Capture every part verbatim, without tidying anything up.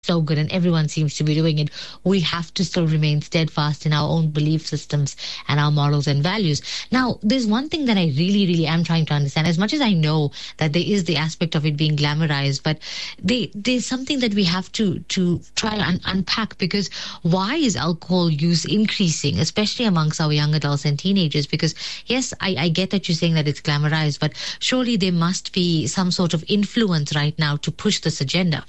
so good and everyone seems to be doing it, we have to still remain steadfast in our own belief systems and our morals and values. Now, there's one thing that I really, really am trying to understand. As much as I know that there is the aspect of it being glamorized, but they, there's something that we have to, to try and unpack, because why is alcohol use increasing, especially amongst our young adults and teenagers? Because yes, I, I get that you're saying that it's glamorized, but surely there must be some sort of influence right now to push this agenda.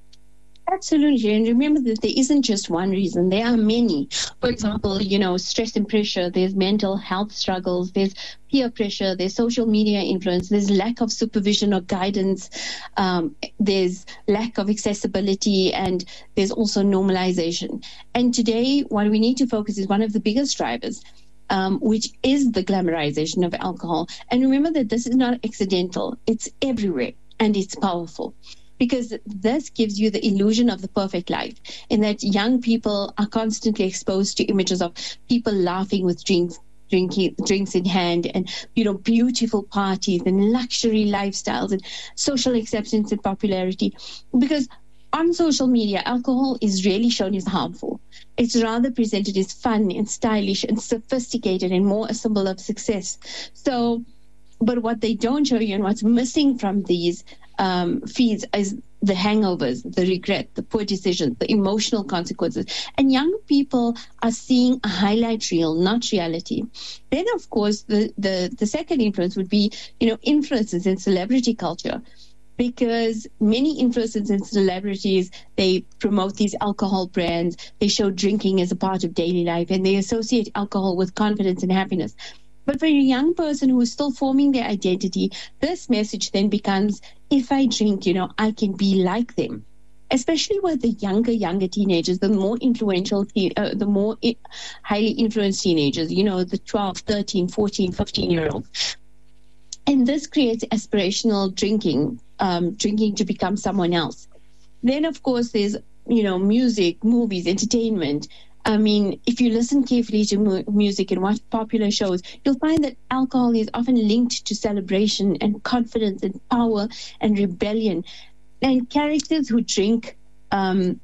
Absolutely. And remember that there isn't just one reason. There are many. For example, you know, stress and pressure, there's mental health struggles, there's peer pressure, there's social media influence, there's lack of supervision or guidance, um, there's lack of accessibility, and there's also normalization. And today, what we need to focus is one of the biggest drivers, um, which is the glamorization of alcohol. And remember that this is not accidental. It's everywhere, and it's powerful. Because this gives you the illusion of the perfect life, in that young people are constantly exposed to images of people laughing with drinks, drinking, drinks in hand, and, you know, beautiful parties and luxury lifestyles and social acceptance and popularity. Because on social media, alcohol is really shown as harmful. It's rather presented as fun and stylish and sophisticated and more a symbol of success. So, but what they don't show you and what's missing from these Um, feeds is the hangovers, the regret, the poor decisions, the emotional consequences. And young people are seeing a highlight reel, not reality. Then, of course, the, the, the second influence would be, you know, influences in celebrity culture. Because many influencers and celebrities, they promote these alcohol brands, they show drinking as a part of daily life, and they associate alcohol with confidence and happiness. But for a young person who is still forming their identity, this message then becomes, if I drink, you know, I can be like them. Especially with the younger, younger teenagers, the more influential, uh, the more I- highly influenced teenagers, you know, the twelve, thirteen, fourteen, fifteen-year-olds. And this creates aspirational drinking, um, drinking to become someone else. Then, of course, there's, you know, music, movies, entertainment. I mean, if you listen carefully to mu- music and watch popular shows, you'll find that alcohol is often linked to celebration and confidence and power and rebellion. And characters who drink, um,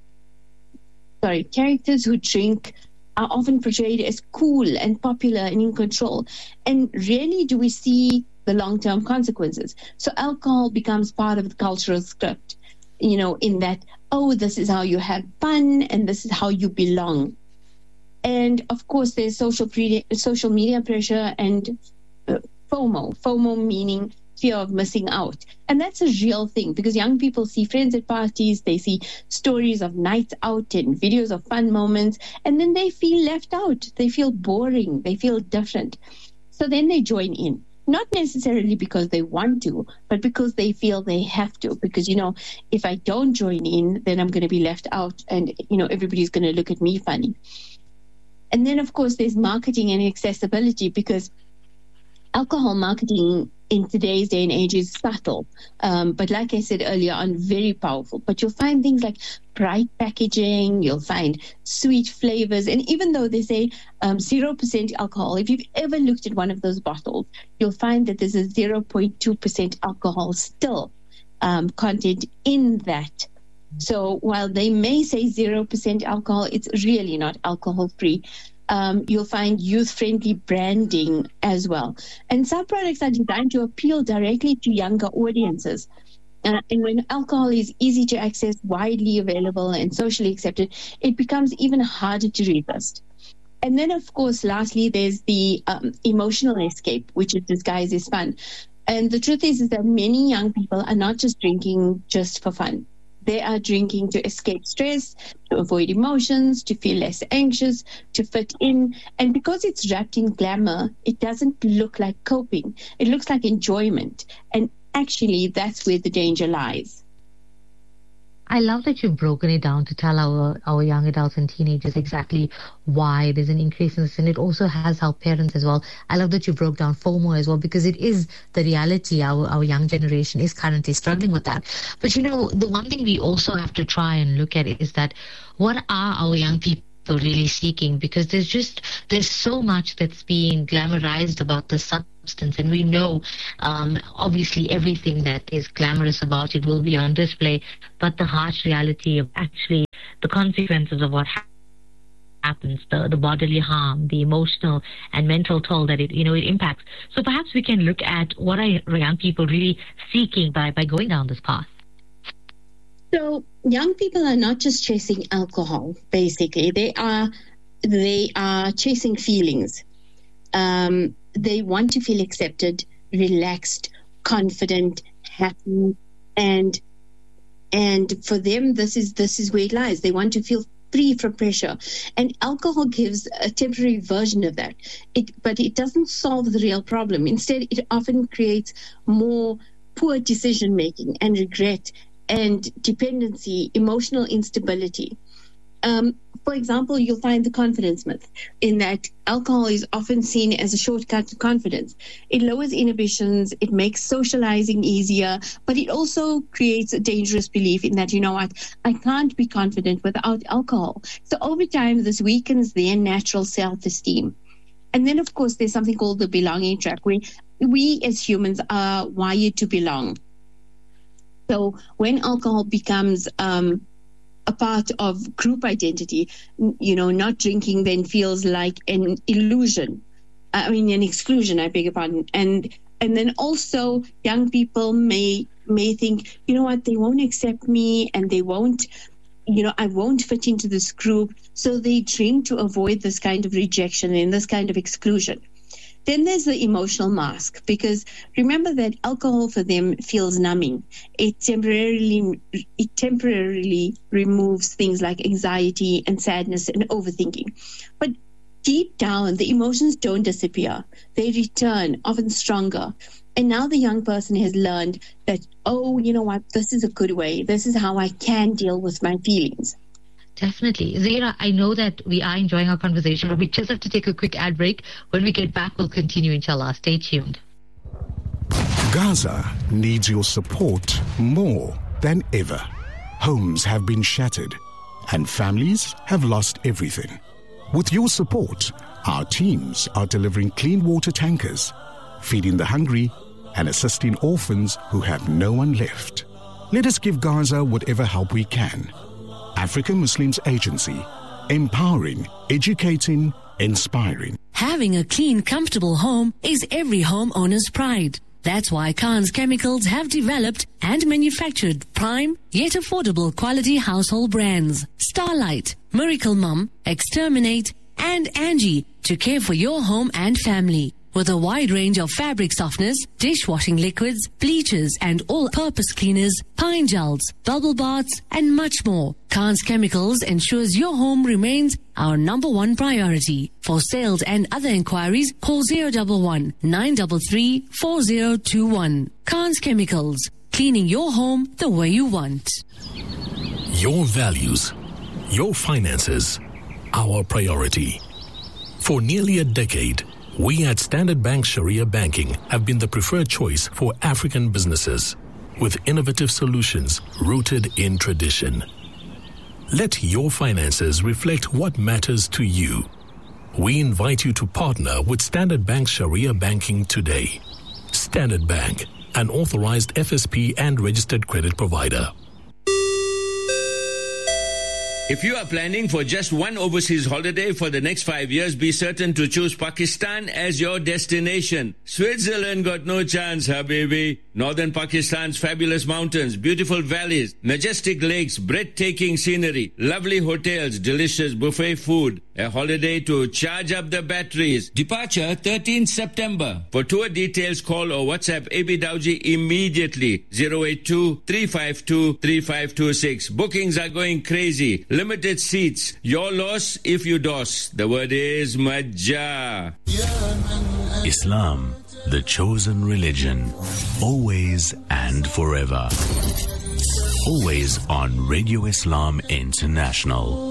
sorry, characters who drink are often portrayed as cool and popular and in control. And rarely do we see the long-term consequences. So alcohol becomes part of the cultural script, you know, in that, oh, this is how you have fun and this is how you belong. And of course, there's social pre- social media pressure and uh, FOMO. FOMO meaning fear of missing out. And that's a real thing, because young people see friends at parties, they see stories of nights out and videos of fun moments, and then they feel left out. They feel boring. They feel different. So then they join in. Not necessarily because they want to, but because they feel they have to. Because, you know, if I don't join in, then I'm going to be left out and, you know, everybody's going to look at me funny. And then, of course, there's marketing and accessibility, because alcohol marketing in today's day and age is subtle. Um, but like I said earlier on, very powerful. But you'll find things like bright packaging, you'll find sweet flavors. And even though they say um, zero percent alcohol, if you've ever looked at one of those bottles, you'll find that there's a zero point two percent alcohol still um, content in that. So while they may say zero percent alcohol, it's really not alcohol-free. Um, you'll find youth-friendly branding as well. And some products are designed to appeal directly to younger audiences. Uh, and when alcohol is easy to access, widely available, and socially accepted, it becomes even harder to resist. And then, of course, lastly, there's the um, emotional escape, which is disguised as fun. And the truth is, is that many young people are not just drinking just for fun. They are drinking to escape stress, to avoid emotions, to feel less anxious, to fit in. And because it's wrapped in glamour, it doesn't look like coping. It looks like enjoyment. And actually, that's where the danger lies. I love that you've broken it down to tell our, our young adults and teenagers exactly why there's an increase in this. And it also has helped parents as well. I love that you broke down FOMO as well, because it is the reality. Our, our young generation is currently struggling with that. But, you know, the one thing we also have to try and look at is that what are our young people really seeking? Because there's just, there's so much that's being glamorized about the substance, and we know um, obviously everything that is glamorous about it will be on display, but the harsh reality of actually the consequences of what happens. happens, the, the bodily harm, the emotional and mental toll that it, you know, it impacts. So perhaps we can look at what are young people really seeking by, by going down this path. So young people are not just chasing alcohol, basically. They are, they are chasing feelings. Um, they want to feel accepted, relaxed, confident, happy, and and for them, this is this is where it lies. They want to feel free from pressure, and alcohol gives a temporary version of that. It, but it doesn't solve the real problem. Instead, it often creates more poor decision making and regret and dependency, emotional instability. Um, for example, you'll find the confidence myth in that alcohol is often seen as a shortcut to confidence. It lowers inhibitions, it makes socializing easier, but it also creates a dangerous belief in that, you know what, I can't be confident without alcohol. So over time, this weakens their natural self-esteem. And then, of course, there's something called the belonging trap, where we as humans are wired to belong. So when alcohol becomes um, a part of group identity, you know, not drinking then feels like an illusion. I mean, an exclusion, I beg your pardon. And and then also young people may may think, you know what, they won't accept me and they won't, you know, I won't fit into this group. So they drink to avoid this kind of rejection and this kind of exclusion. Then there's the emotional mask, because remember that alcohol for them feels numbing. It temporarily it temporarily removes things like anxiety and sadness and overthinking. But deep down, the emotions don't disappear. They return, often stronger. And now the young person has learned that, oh, you know what, this is a good way. This is how I can deal with my feelings. Definitely. Zahira, I know that we are enjoying our conversation, but we just have to take a quick ad break. When we get back, we'll continue, inshallah. Stay tuned. Gaza needs your support more than ever. Homes have been shattered and families have lost everything. With your support, our teams are delivering clean water tankers, feeding the hungry, and assisting orphans who have no one left. Let us give Gaza whatever help we can. African Muslims Agency, empowering, educating, inspiring. Having a clean, comfortable home is every homeowner's pride. That's why Khan's Chemicals have developed and manufactured prime yet affordable quality household brands. Starlight, Miracle Mum, Exterminate, and Angie to care for your home and family. With a wide range of fabric softeners, dishwashing liquids, bleachers, and all-purpose cleaners, pine gels, bubble baths, and much more, Khan's Chemicals ensures your home remains our number one priority. For sales and other inquiries, call zero one one, nine three three, four zero two one. Khan's Chemicals, cleaning your home the way you want. Your values, your finances, our priority. For nearly a decade, we at Standard Bank Sharia Banking have been the preferred choice for African businesses, with innovative solutions rooted in tradition. Let your finances reflect what matters to you. We invite you to partner with Standard Bank Sharia Banking today. Standard Bank, an authorized F S P and registered credit provider. If you are planning for just one overseas holiday for the next five years, be certain to choose Pakistan as your destination. Switzerland got no chance, habibi. Northern Pakistan's fabulous mountains, beautiful valleys, majestic lakes, breathtaking scenery, lovely hotels, delicious buffet food. A holiday to charge up the batteries. Departure thirteenth September. For tour details, call or WhatsApp A B Dowji immediately. zero eight two, three five two, three five two six. Bookings are going crazy. Limited seats. Your loss if you dos. The word is Majja. Islam, the chosen religion. Always and forever. Always on Radio Islam International.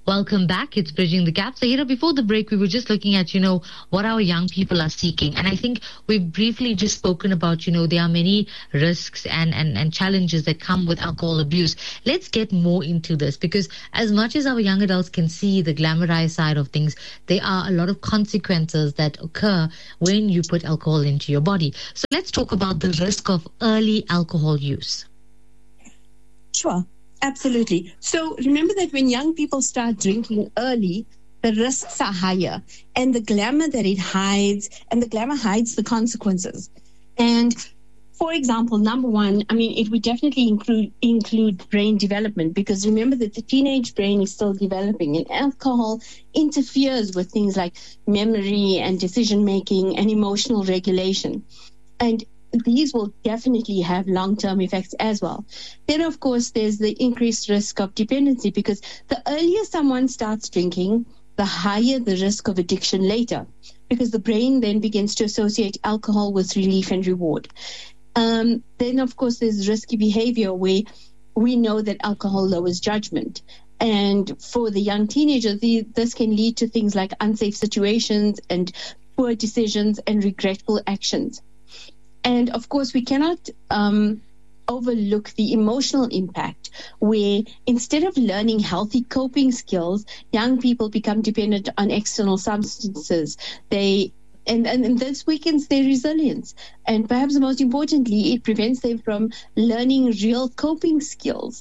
Welcome back. It's Bridging the Gap. So, you know, before the break, we were just looking at, you know, what our young people are seeking. And I think we've briefly just spoken about, you know, there are many risks and, and, and challenges that come with alcohol abuse. Let's get more into this, because as much as our young adults can see the glamorized side of things, there are a lot of consequences that occur when you put alcohol into your body. So let's talk about the risk of early alcohol use. Sure. Absolutely. So remember that when young people start drinking early, the risks are higher, and the glamour that it hides, and the glamour hides the consequences. And for example, number one, I mean, it would definitely include include brain development, because remember that the teenage brain is still developing, and alcohol interferes with things like memory and decision making and emotional regulation. And these will definitely have long-term effects as well. Then, of course, there's the increased risk of dependency, because the earlier someone starts drinking, the higher the risk of addiction later, because the brain then begins to associate alcohol with relief and reward. Um, then, of course, there's risky behavior where we know that alcohol lowers judgment. And for the young teenager, the, this can lead to things like unsafe situations and poor decisions and regretful actions. And of course, we cannot um, overlook the emotional impact, where instead of learning healthy coping skills, young people become dependent on external substances. They and, and, and this weakens their resilience. And perhaps most importantly, it prevents them from learning real coping skills.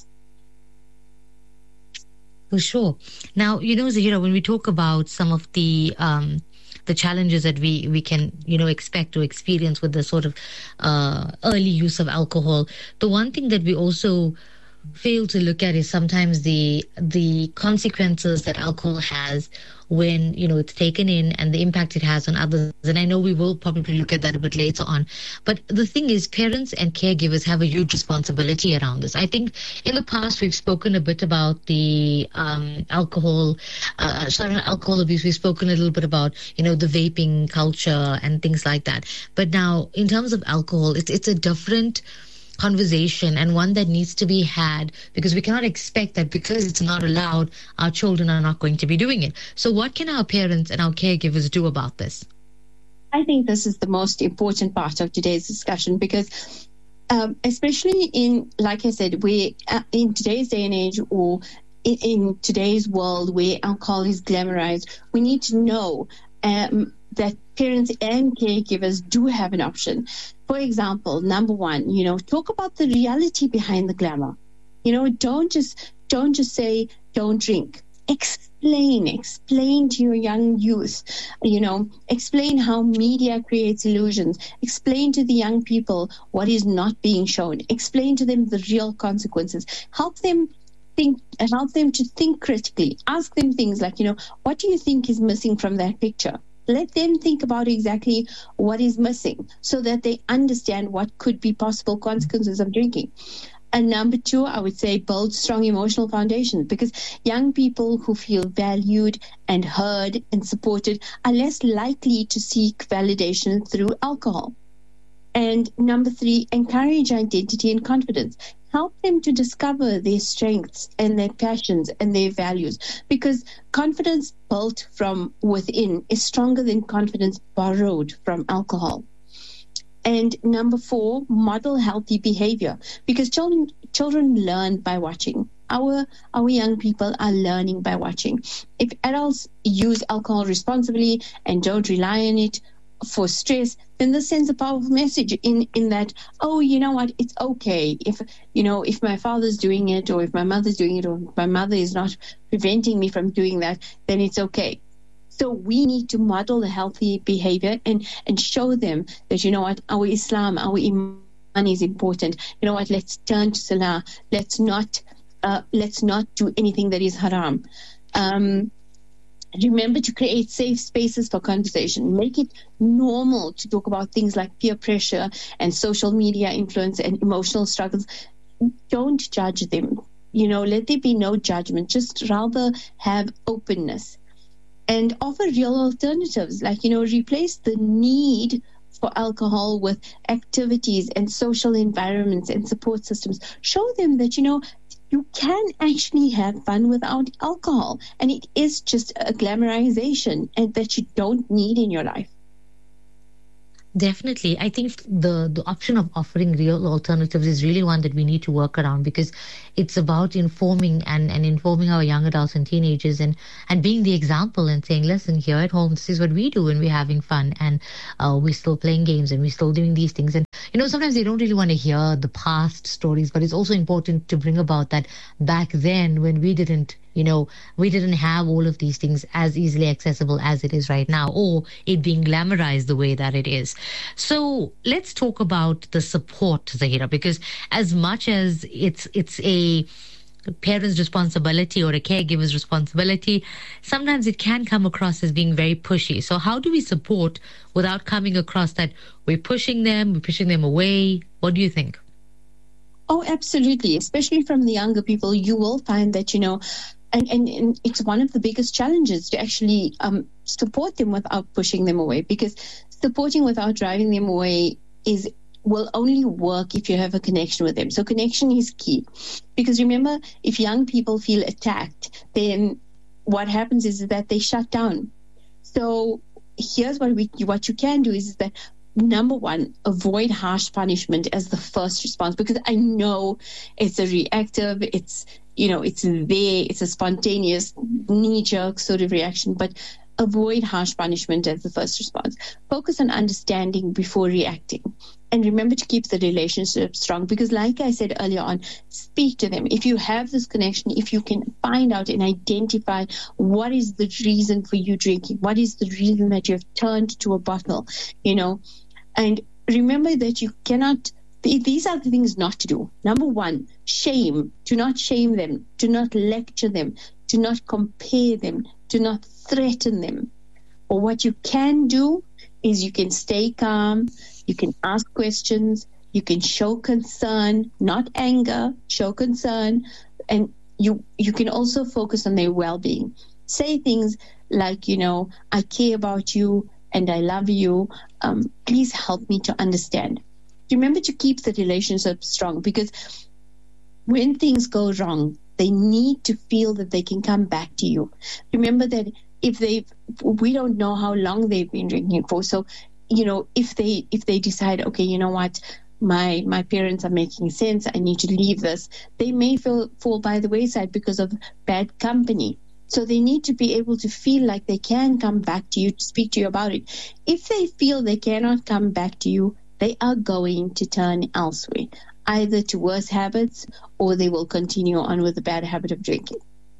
For sure. Now, you know, Zahira, when we talk about some of the um, the challenges that we, we can, you know, expect to experience with the sort of uh, early use of alcohol, the one thing that we also fail to look at is sometimes the the consequences that alcohol has when, you know, it's taken in, and the impact it has on others. And I know we will probably look at that a bit later on. But the thing is, parents and caregivers have a huge responsibility around this. I think in the past, we've spoken a bit about the um, alcohol, uh, sorry, not alcohol abuse. We've spoken a little bit about, you know, the vaping culture and things like that. But now, in terms of alcohol, it's it's a different conversation, and one that needs to be had, because we cannot expect that because it's not allowed, our children are not going to be doing it. So what can our parents and our caregivers do about this? I think this is the most important part of today's discussion, because um, especially in, like I said, we uh, in today's day and age, or in, in today's world where alcohol is glamorized, we need to know um, that parents and caregivers do have an option. For example, number one, you know, talk about the reality behind the glamour. You know, don't just don't just say don't drink. Explain, explain to your young youth, you know, explain how media creates illusions. Explain to the young people what is not being shown. Explain to them the real consequences. Help them think, help them to think critically. Ask them things like, you know, what do you think is missing from that picture? Let them think about exactly what is missing so that they understand what could be possible consequences of drinking. And number two, I would say build strong emotional foundations, because young people who feel valued and heard and supported are less likely to seek validation through alcohol. And number three, encourage identity and confidence. Help them to discover their strengths and their passions and their values, because confidence built from within is stronger than confidence borrowed from alcohol. And number four, model healthy behavior, because children children learn by watching. Our our young people are learning by watching. If adults use alcohol responsibly and don't rely on it for stress, then this sends a powerful message in, in that, oh, you know what, it's okay. If, you know, if my father's doing it, or if my mother's doing it, or if my mother is not preventing me from doing that, then it's okay. So we need to model a healthy behavior and, and show them that, you know what, our Islam, our Iman is important. You know what, let's turn to Salah. Let's not, uh, let's not do anything that is haram. Um, Remember to create safe spaces for conversation. Make it normal to talk about things like peer pressure and social media influence and emotional struggles. Don't judge them. You know, let there be no judgment. Just rather have openness. And offer real alternatives. Like, you know, replace the need for alcohol with activities and social environments and support systems. Show them that, you know, you can actually have fun without alcohol. And it is just a glamorization and that you don't need in your life. Definitely. I think the, the option of offering real alternatives is really one that we need to work around, because it's about informing and, and informing our young adults and teenagers and, and being the example and saying, listen, here at home, this is what we do when we're having fun, and uh, we're still playing games and we're still doing these things. And, you know, sometimes they don't really want to hear the past stories, but it's also important to bring about that back then when we didn't, you know, we didn't have all of these things as easily accessible as it is right now, or it being glamorized the way that it is. So let's talk about the support, Zahira, because as much as it's it's a parent's responsibility or a caregiver's responsibility, sometimes it can come across as being very pushy. So how do we support without coming across that we're pushing them, we're pushing them away? What do you think? Oh, absolutely. Especially from the younger people, you will find that, you know, And, and, and it's one of the biggest challenges to actually um, support them without pushing them away, because supporting without driving them away is will only work if you have a connection with them. So connection is key, because remember, if young people feel attacked, then what happens is that they shut down. So here's what we what you can do is that, number one, avoid harsh punishment as the first response, because I know it's a reactive, it's, you know, it's there, it's a spontaneous, knee-jerk sort of reaction, but avoid harsh punishment as the first response. Focus on understanding before reacting. And remember to keep the relationship strong, because like I said earlier on, speak to them. If you have this connection, if you can find out and identify what is the reason for you drinking, what is the reason that you have turned to a bottle, you know, and remember that you cannot, these are the things not to do. Number one, shame. Do not shame them. Do not lecture them. Do not compare them. Do not threaten them. Or what you can do is you can stay calm. You can ask questions. You can show concern, not anger, show concern. And you, you can also focus on their well-being. Say things like, you know, I care about you and I love you. Um, please help me to understand. Remember to keep the relationship strong, because when things go wrong, they need to feel that they can come back to you. Remember that if they, we don't know how long they've been drinking for. So, you know, if they if they decide, okay, you know what, my my parents are making sense, I need to leave this, they may feel, fall by the wayside because of bad company. So they need to be able to feel like they can come back to you to speak to you about it. If they feel they cannot come back to you, they are going to turn elsewhere, either to worse habits, or they will continue on with the bad habit of drinking.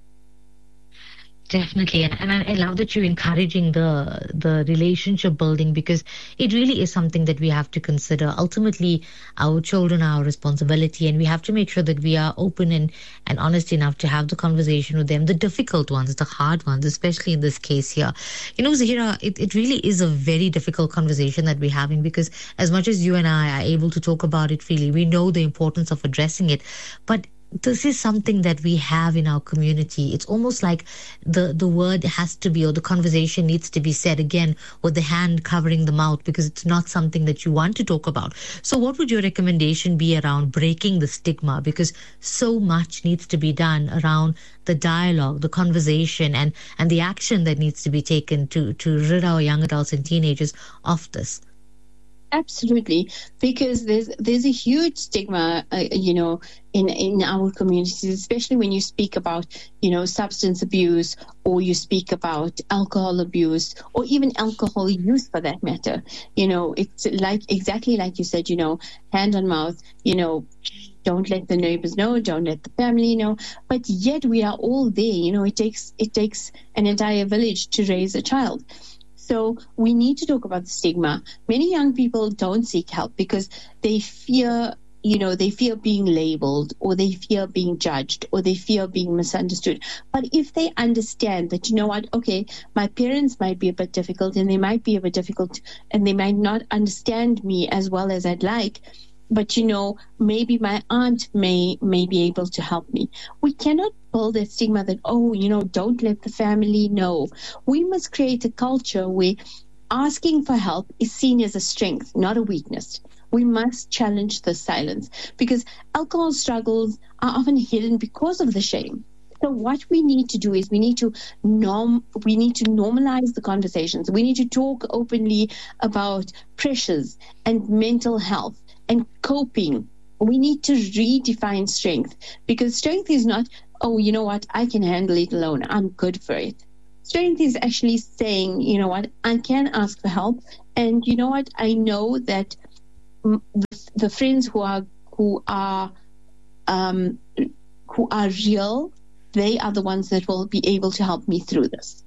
Definitely. And, and I, I love that you're encouraging the the relationship building, because it really is something that we have to consider. Ultimately, our children are our responsibility, and we have to make sure that we are open and, and honest enough to have the conversation with them, the difficult ones, the hard ones, especially in this case here. You know, Zahira, it, it really is a very difficult conversation that we're having, because as much as you and I are able to talk about it freely, we know the importance of addressing it. But this is something that we have in our community. It's almost like the, the word has to be, or the conversation needs to be said again with the hand covering the mouth, because it's not something that you want to talk about. So what would your recommendation be around breaking the stigma? Because so much needs to be done around the dialogue, the conversation, and, and the action that needs to be taken to, to rid our young adults and teenagers of this. Absolutely, because there's there's a huge stigma, uh, you know, in in our communities, especially when you speak about, you know, substance abuse, or you speak about alcohol abuse, or even alcohol use for that matter. You know, it's like exactly like you said, you know, hand on mouth, you know, don't let the neighbors know, don't let the family know. But yet we are all there. You know, it takes it takes an entire village to raise a child. So we need to talk about the stigma. Many young people don't seek help because they fear, you know, they fear being labeled, or they fear being judged, or they fear being misunderstood. But if they understand that, you know what, okay, my parents might be a bit difficult, and they might be a bit difficult, and they might not understand me as well as I'd like, but, you know, maybe my aunt may may be able to help me. We cannot build a stigma that, oh, you know, don't let the family know. We must create a culture where asking for help is seen as a strength, not a weakness. We must challenge the silence, because alcohol struggles are often hidden because of the shame. So what we need to do is we need to norm, we need to normalize the conversations. We need to talk openly about pressures and mental health and coping. We need to redefine strength, because strength is not, oh, you know what, I can handle it alone, I'm good for it. Strength is actually saying, you know what, I can ask for help, and you know what, I know that the, the friends who are who are um, who are real, they are the ones that will be able to help me through this.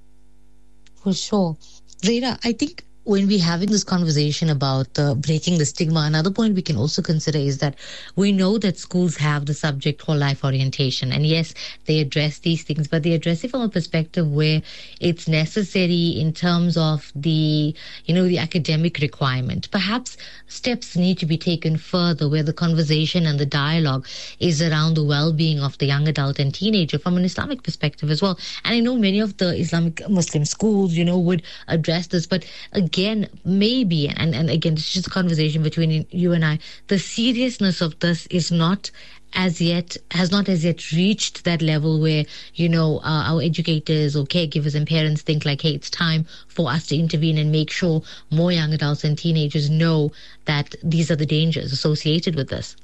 For sure. Zaida, I think when we're having this conversation about uh, breaking the stigma, another point we can also consider is that we know that schools have the subject called life orientation. And yes, they address these things, but they address it from a perspective where it's necessary in terms of the, you know, the academic requirement. Perhaps steps need to be taken further where the conversation and the dialogue is around the well-being of the young adult and teenager from an Islamic perspective as well. And I know many of the Islamic Muslim schools, you know, would address this, but again, maybe, and, and again, it's just a conversation between you and I, the seriousness of this is not as yet, has not as yet reached that level where, you know, uh, our educators or caregivers and parents think like, hey, it's time for us to intervene and make sure more young adults and teenagers know that these are the dangers associated with this.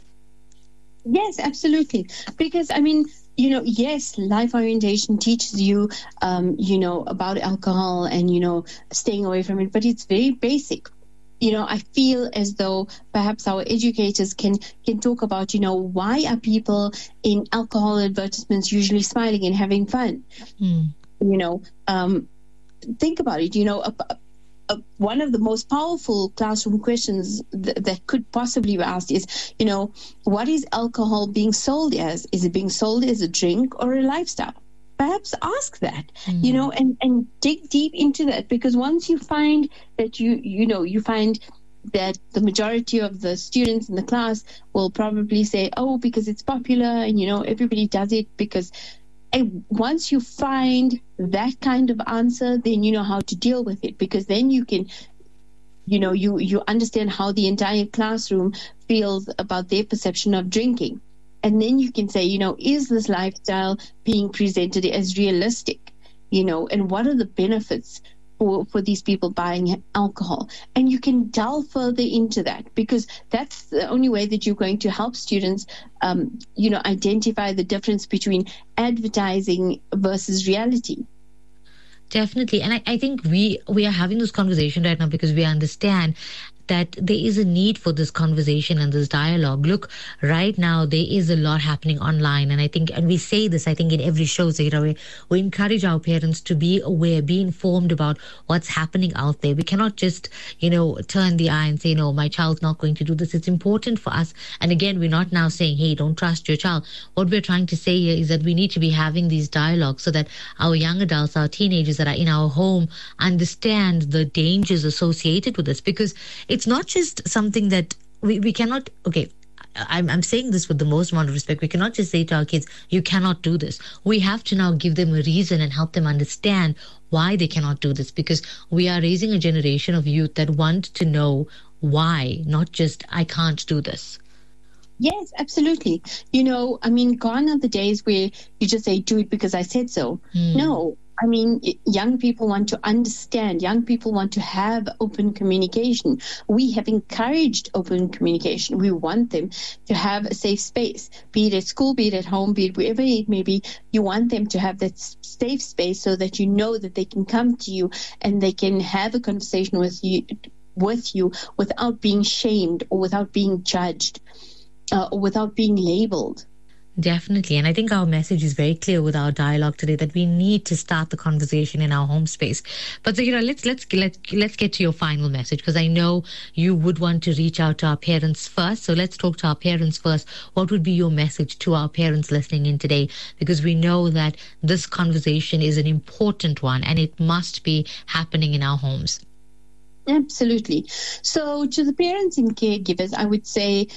Yes, absolutely. Because, I mean, you know, yes, life orientation teaches you, um, you know, about alcohol and, you know, staying away from it, but it's very basic. You know, I feel as though perhaps our educators can can talk about, you know, why are people in alcohol advertisements usually smiling and having fun? Mm. You know, um, think about it. You know, a, a, a, one of the most powerful classroom questions th- that could possibly be asked is, you know, what is alcohol being sold as? Is it being sold as a drink or a lifestyle? Perhaps ask that, mm. you know, and, and dig deep into that, because once you find that you, you know, you find that the majority of the students in the class will probably say, oh, because it's popular and, you know, everybody does it because, and once you find that kind of answer, then you know how to deal with it, because then you can, you know, you, you understand how the entire classroom feels about their perception of drinking. And then you can say, you know, is this lifestyle being presented as realistic? You know, and what are the benefits for, for these people buying alcohol? And you can delve further into that, because that's the only way that you're going to help students, um, you know, identify the difference between advertising versus reality. Definitely. And I, I think we, we are having this conversation right now because we understand that there is a need for this conversation and this dialogue. Look, right now, there is a lot happening online. And I think, and we say this, I think, in every show, Zaida, we, we encourage our parents to be aware, be informed about what's happening out there. We cannot just, you know, turn the eye and say, no, my child's not going to do this. It's important for us. And again, we're not now saying, hey, don't trust your child. What we're trying to say here is that we need to be having these dialogues so that our young adults, our teenagers that are in our home understand the dangers associated with this, because it's It's not just something that we, we cannot, okay, I'm, I'm saying this with the most amount of respect. We cannot just say to our kids, you cannot do this. We have to now give them a reason and help them understand why they cannot do this, because we are raising a generation of youth that want to know why, not just, I can't do this. Yes, absolutely. You know, I mean, gone are the days where you just say, do it because I said so. Mm. No. I mean, young people want to understand. Young people want to have open communication. We have encouraged open communication. We want them to have a safe space, be it at school, be it at home, be it wherever it may be. You want them to have that safe space so that you know that they can come to you and they can have a conversation with you, with you without being shamed or without being judged uh, or without being labeled. Definitely. And I think our message is very clear with our dialogue today that we need to start the conversation in our home space. But so, you know, let's let's let's let's get to your final message, because I know you would want to reach out to our parents first. So let's talk to our parents first. What would be your message to our parents listening in today? Because we know that this conversation is an important one and it must be happening in our homes. Absolutely. So to the parents and caregivers, I would say,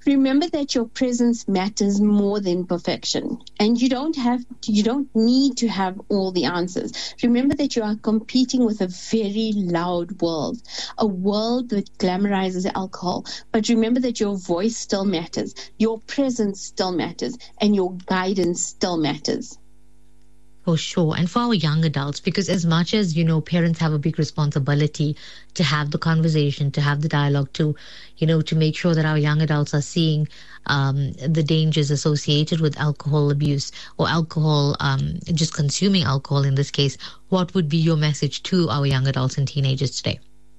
Remember that your presence matters more than perfection, and you don't have to, you don't need to have all the answers. Remember that you are competing with a very loud world, a world that glamorizes alcohol. But remember that your voice still matters, your presence still matters, and your guidance still matters. For sure. And for our young adults, because as much as, you know, parents have a big responsibility to have the conversation, to have the dialogue, to, you know, to make sure that our young adults are seeing um, the dangers associated with alcohol abuse or alcohol, um, just consuming alcohol in this case, what would be your message to our young adults and teenagers today?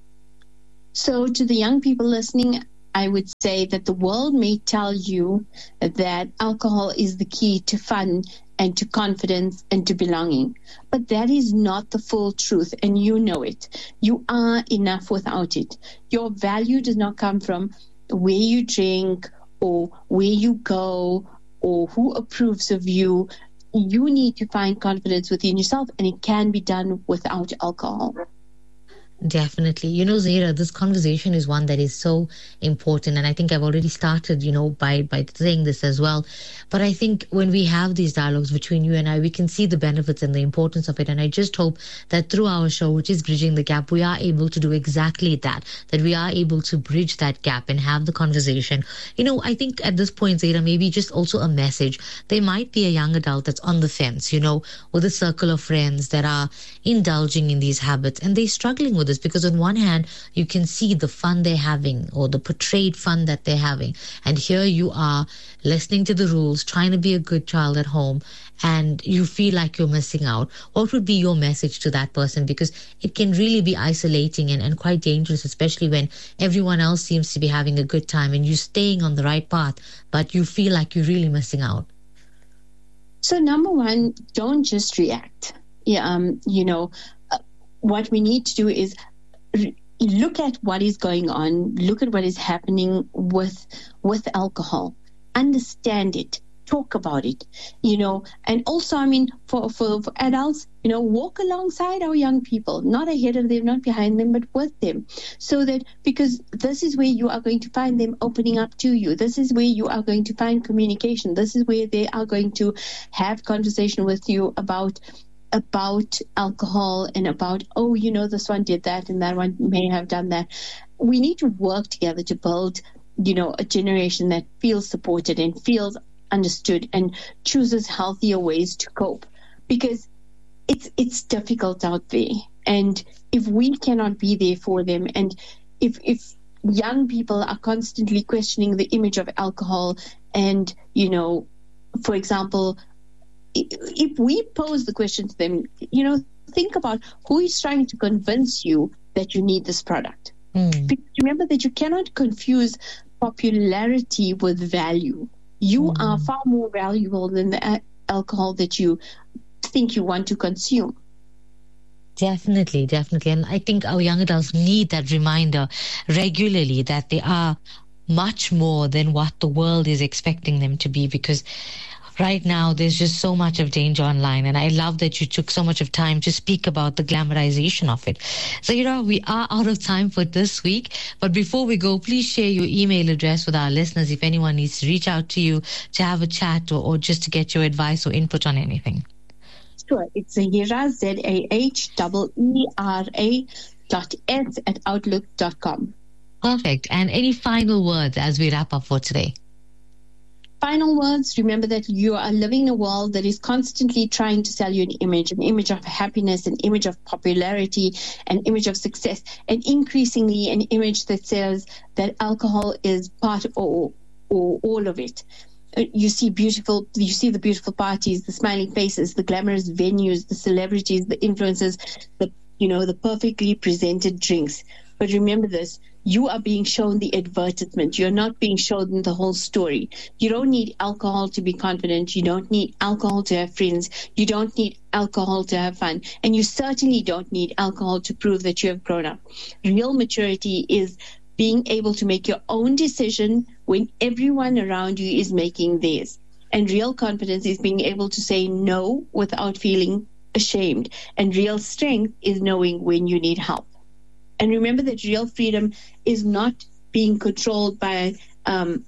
So to the young people listening, I would say that the world may tell you that alcohol is the key to fun and to confidence and to belonging. But that is not the full truth, and you know it. You are enough without it. Your value does not come from where you drink or where you go or who approves of you. You need to find confidence within yourself, and it can be done without alcohol. Definitely. You know, Zahira, this conversation is one that is so important. And I think I've already started, you know, by, by saying this as well. But I think when we have these dialogues between you and I, we can see the benefits and the importance of it. And I just hope that through our show, which is Bridging the Gap, we are able to do exactly that, that we are able to bridge that gap and have the conversation. You know, I think at this point, Zahira, maybe just also a message. There might be a young adult that's on the fence, you know, with a circle of friends that are indulging in these habits and they're struggling with this, because on one hand you can see the fun they're having or the portrayed fun that they're having, and here you are listening to the rules, trying to be a good child at home, and you feel like you're missing out. What would be your message to that person? Because it can really be isolating and, and quite dangerous, especially when everyone else seems to be having a good time and you're staying on the right path, but you feel like you're really missing out. So number one, don't just react. Yeah, um, you know, uh, what we need to do is re- look at what is going on, look at what is happening with with alcohol, understand it, talk about it, you know, and also, I mean, for, for, for adults, you know, walk alongside our young people, not ahead of them, not behind them, but with them, so that, because this is where you are going to find them opening up to you. This is where you are going to find communication. This is where they are going to have conversation with you about about alcohol and about, oh, you know, this one did that and that one may have done that. We need to work together to build, you know, a generation that feels supported and feels understood and chooses healthier ways to cope, because it's it's difficult out there. And if we cannot be there for them, and if if young people are constantly questioning the image of alcohol, and, you know, for example, if we pose the question to them, you know, think about who is trying to convince you that you need this product. Mm. Because remember that you cannot confuse popularity with value. You Mm. are far more valuable than the a- alcohol that you think you want to consume. Definitely, definitely. And I think our young adults need that reminder regularly that they are much more than what the world is expecting them to be, because right now there's just so much of danger online, and I love that you took so much of time to speak about the glamorization of it. So, you know, we are out of time for this week, but before we go, please share your email address with our listeners if anyone needs to reach out to you to have a chat or, or just to get your advice or input on anything. Sure, it's Zahira, Z A H E E R A dot S at outlook dot com. Perfect. And any final words as we wrap up for today? Final words, remember that you are living in a world that is constantly trying to sell you an image, an image of happiness, an image of popularity, an image of success, and increasingly an image that says that alcohol is part or, or all of it. You see beautiful, you see the beautiful parties, the smiling faces, the glamorous venues, the celebrities, the influencers, the, you know, the perfectly presented drinks. But remember this, you are being shown the advertisement. You're not being shown the whole story. You don't need alcohol to be confident. You don't need alcohol to have friends. You don't need alcohol to have fun. And you certainly don't need alcohol to prove that you have grown up. Real maturity is being able to make your own decision when everyone around you is making theirs. And real confidence is being able to say no without feeling ashamed. And real strength is knowing when you need help. And remember that real freedom is not being controlled by um,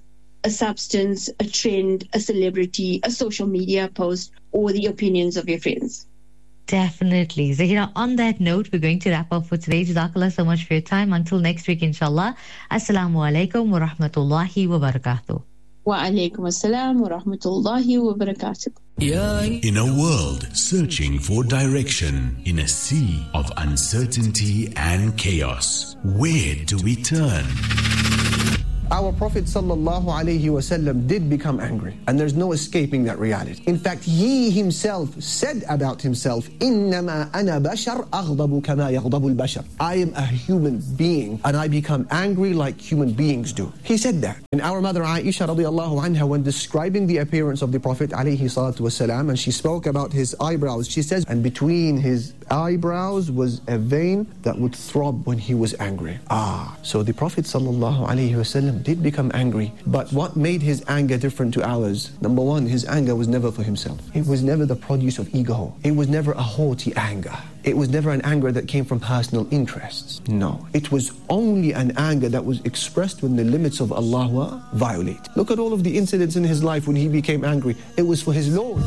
a substance, a trend, a celebrity, a social media post, or the opinions of your friends. Definitely. Zahira, on that note, we're going to wrap up for today. Jazakallah so much for your time. Until next week, inshallah. Assalamu alaikum wa rahmatullahi wa barakatuh. Wa alaikum assalam wa rahmatullahi wa barakatuh. In a world searching for direction, in a sea of uncertainty and chaos, where do we turn? Our Prophet sallallahu alaihi wasallam did become angry, and there's no escaping that reality. In fact, he himself said about himself, "Innama ana bashar aghdabu kama yaghdabu al-bashar." I am a human being, and I become angry like human beings do. He said that. And our mother Aisha radiyallahu anha, when describing the appearance of the Prophet alayhi salatu wasalam, and she spoke about his eyebrows, she says, and between his eyebrows was a vein that would throb when he was angry. Ah, so the Prophet sallallahu alaihi wasallam did become angry, but what made his anger different to ours? Number one, his anger was never for himself. It was never the produce of ego. It was never a haughty anger. It was never an anger that came from personal interests. No, it was only an anger that was expressed when the limits of Allah were violated. Look at all of the incidents in his life when he became angry. It was for his Lord.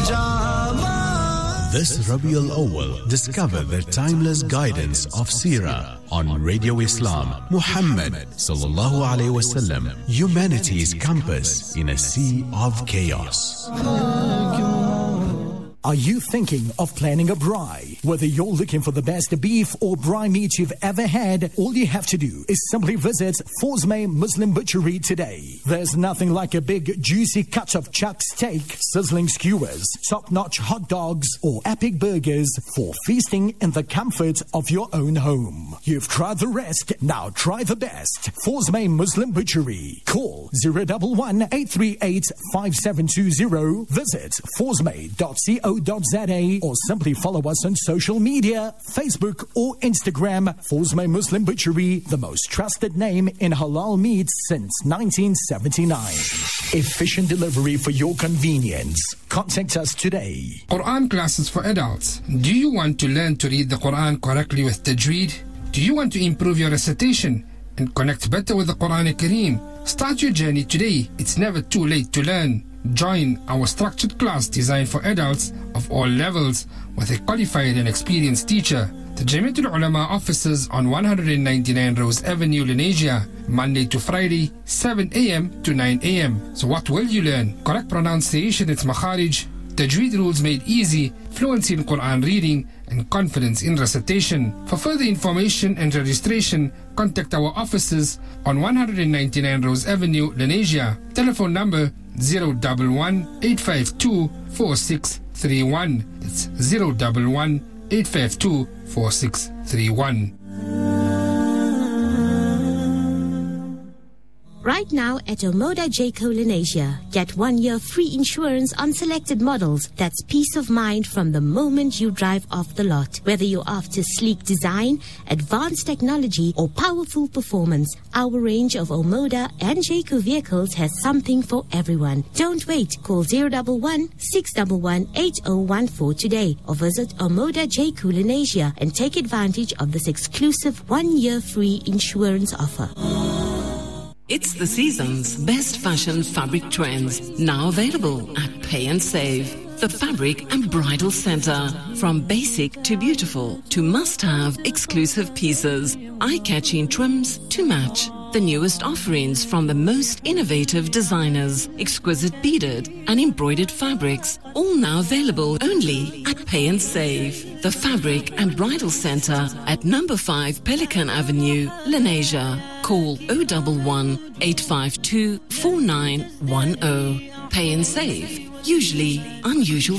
This Rabiul Awwal, discover the timeless guidance of Seerah on Radio Islam. Muhammad sallallahu alaihi wasallam, humanity's compass in a sea of chaos. Are you thinking of planning a braai? Whether you're looking for the best beef or braai meat you've ever had, all you have to do is simply visit Forsmay Muslim Butchery today. There's nothing like a big juicy cut of chuck steak, sizzling skewers, top-notch hot dogs, or epic burgers for feasting in the comfort of your own home. You've tried the rest, now try the best. Forsmay Muslim Butchery. Call zero one one, eight three eight, five seven two zero. Visit forsmay dot co dot za or simply follow us on social media, Facebook or Instagram. Forsmay Muslim Butchery, the most trusted name in halal meat since nineteen seventy-nine. Efficient delivery for your convenience. Contact us today. Quran classes for adults. Do you want to learn to read the Quran correctly with Tajweed? Do you want to improve your recitation and connect better with the Quran Kareem? Start your journey today. It's never too late to learn. Join our structured class designed for adults of all levels with a qualified and experienced teacher. The Jamiatul Ulama offices on one ninety-nine Rose Avenue, Lenasia, Monday to Friday, seven a.m. to nine a.m. So what will you learn? Correct pronunciation, its makharij, Tajweed rules made easy, fluency in Quran reading, and confidence in recitation. For further information and registration, contact our offices on one ninety-nine Rose Avenue, Lenasia. Telephone number zero one one, eight five two, four six three one. That's zero one one, eight five two, four six three one. Right now at Omoda Jayco Lenasia, get one year free insurance on selected models. That's peace of mind from the moment you drive off the lot. Whether you're after sleek design, advanced technology, or powerful performance, our range of Omoda and Jayco vehicles has something for everyone. Don't wait. Call zero one one, six one one, eight zero one four today or visit Omoda Jayco Lenasia and take advantage of this exclusive one year free insurance offer. It's the season's best fashion fabric trends, now available at Pay and Save. The Fabric and Bridal Center. From basic to beautiful to must-have exclusive pieces, eye-catching trims to match. The newest offerings from the most innovative designers, exquisite beaded and embroidered fabrics, all now available only at Pay and Save. The Fabric and Bridal Center at number five Pelican Avenue, Lenasia. Call zero one one, eight five two, four nine one zero. Pay and Save. Usually unusual